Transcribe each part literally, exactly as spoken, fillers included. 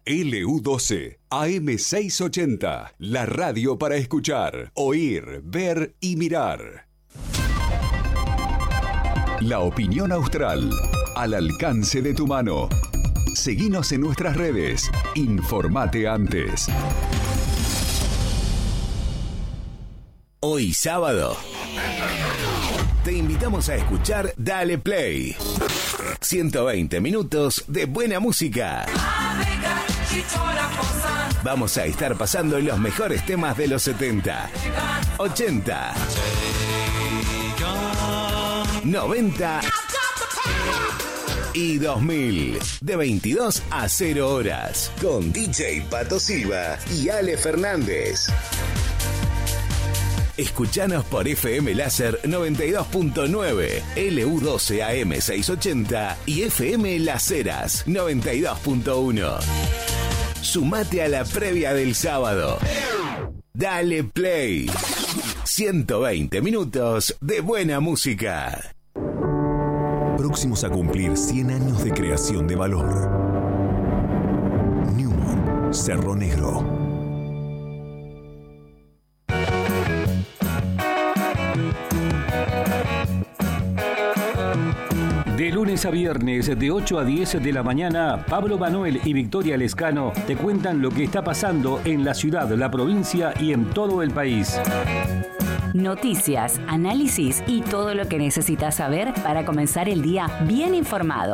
L U doce, A M seiscientos ochenta, la radio para escuchar, oír, ver y mirar. La opinión austral, al alcance de tu mano. Seguinos en nuestras redes. Informate antes. Hoy sábado, te invitamos a escuchar Dale Play. ciento veinte minutos de buena música. Vamos a estar pasando los mejores temas de los setenta, ochenta, noventa y dos mil, de veintidós a cero horas, con D J Pato Silva y Ale Fernández. Escuchanos por F M Láser noventa y dos punto nueve, L U doce A M seiscientos ochenta y F M Las Heras noventa y dos punto uno. Sumate a la previa del sábado. Dale Play. ciento veinte minutos de buena música. Próximos a cumplir cien años de creación de valor. Newmont, Cerro Negro. De lunes a viernes, de ocho a diez de la mañana, Pablo Manuel y Victoria Lescano te cuentan lo que está pasando en la ciudad, la provincia y en todo el país. Noticias, análisis y todo lo que necesitas saber para comenzar el día bien informado.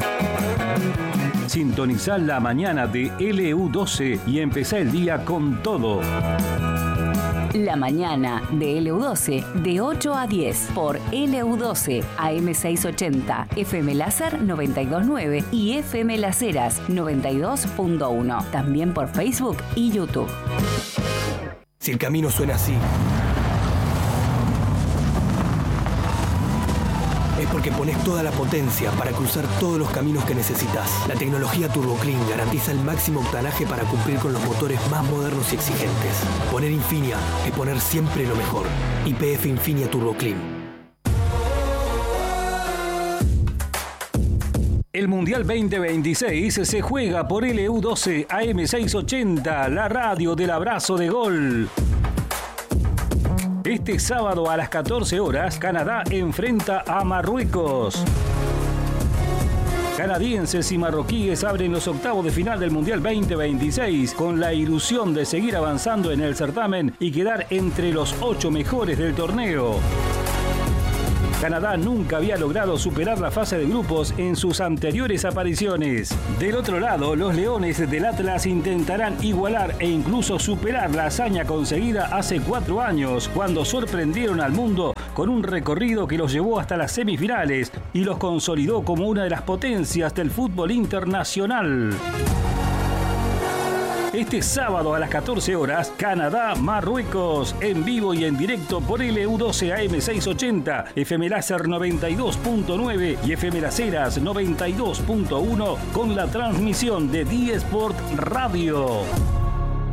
Sintonizá la mañana de L U doce y empezá el día con todo. La mañana de L U doce, de ocho a diez, por L U doce, A M seiscientos ochenta, F M Láser noventa y dos punto nueve y F M Las Heras noventa y dos punto uno. También por Facebook y YouTube. Si el camino suena así, es porque pones toda la potencia para cruzar todos los caminos que necesitas. La tecnología Turbo Clean garantiza el máximo octanaje para cumplir con los motores más modernos y exigentes. Poner Infinia es poner siempre lo mejor. Y P F Infinia Turbo Clean. El Mundial veinte veintiséis se juega por L U doce A M seiscientos ochenta, la radio del abrazo de gol. Este sábado a las catorce horas, Canadá enfrenta a Marruecos. Canadienses y marroquíes abren los octavos de final del Mundial veinte veintiséis con la ilusión de seguir avanzando en el certamen y quedar entre los ocho mejores del torneo. Canadá nunca había logrado superar la fase de grupos en sus anteriores apariciones. Del otro lado, los Leones del Atlas intentarán igualar e incluso superar la hazaña conseguida hace cuatro años, cuando sorprendieron al mundo con un recorrido que los llevó hasta las semifinales y los consolidó como una de las potencias del fútbol internacional. Este sábado a las catorce horas, Canadá-Marruecos, en vivo y en directo por L U doce A M seiscientos ochenta, F M Láser noventa y dos punto nueve y F M Las Heras noventa y dos punto uno con la transmisión de D Sport Radio.